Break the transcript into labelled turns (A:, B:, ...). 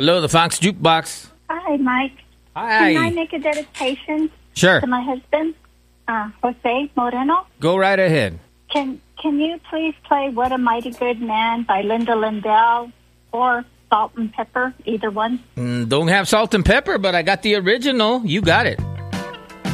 A: Hello, the Fox Jukebox.
B: Hi, Mike.
A: Hi.
B: Can I make a dedication
A: Sure.
B: to my husband, Jose Moreno?
A: Go right ahead.
B: Can you please play What a Mighty Good Man by Linda Lindell or Salt and Pepper, either one?
A: Don't have salt and pepper, but I got the original. You got it.